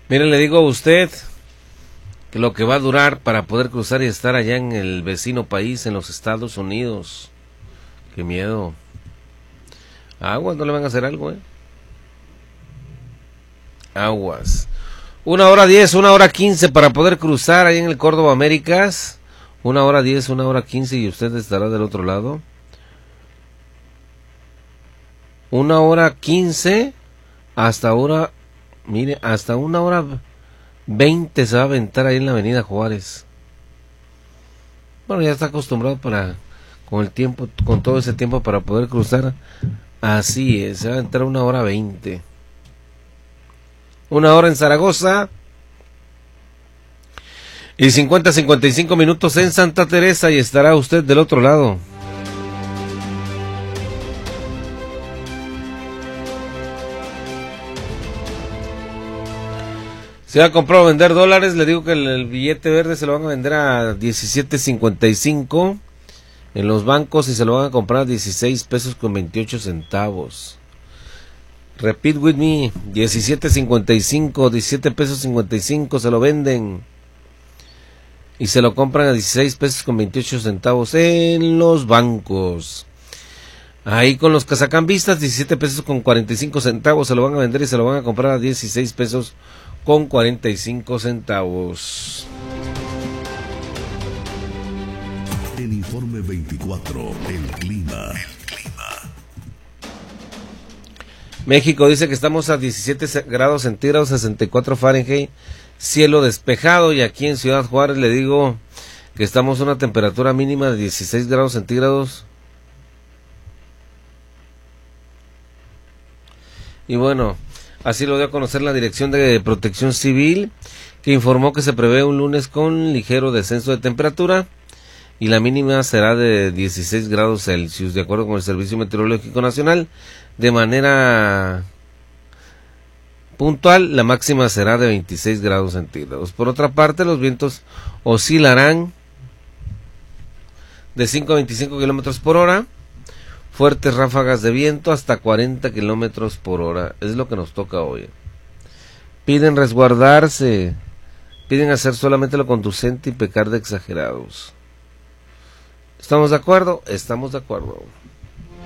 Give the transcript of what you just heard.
Mire, le digo a usted que lo que va a durar para poder cruzar y estar allá en el vecino país, en los Estados Unidos. Qué miedo. Aguas, no le van a hacer algo, Aguas. 1 hora 10, 1 hora 15 para poder cruzar ahí en el Córdoba Américas. 1 hora 10, 1 hora 15 y usted estará del otro lado. 1 hora 15 hasta ahora, mire, hasta 1 hora 20 se va a aventar ahí en la Avenida Juárez. Bueno, ya está acostumbrado con el tiempo, con todo ese tiempo para poder cruzar. Así es, se va a entrar 1 hora 20. 1 hora en Zaragoza. Y 55 minutos en Santa Teresa y estará usted del otro lado. Si va a comprar o vender dólares, le digo que el billete verde se lo van a vender a 17.55 en los bancos y se lo van a comprar a 16 pesos con 28 centavos. Repeat with me, 17.55, 17 pesos 55 se lo venden y se lo compran a 16 pesos con 28 centavos en los bancos. Ahí con los cazacambistas, 17 pesos con 45 centavos se lo van a vender y se lo van a comprar a 16 pesos con 45 centavos. El informe 24, el clima. México dice que estamos a 17 grados centígrados, 64 Fahrenheit, cielo despejado, y aquí en Ciudad Juárez le digo que estamos a una temperatura mínima de 16 grados centígrados. Y bueno, así lo dio a conocer la Dirección de Protección Civil, que informó que se prevé un lunes con ligero descenso de temperatura y la mínima será de 16 grados Celsius, de acuerdo con el Servicio Meteorológico Nacional. De manera puntual, la máxima será de 26 grados centígrados. Por otra parte, los vientos oscilarán de 5 a 25 kilómetros por hora, fuertes ráfagas de viento hasta 40 kilómetros por hora. Es lo que nos toca hoy. Piden resguardarse, piden hacer solamente lo conducente y pecar de exagerados. ¿Estamos de acuerdo? Estamos de acuerdo.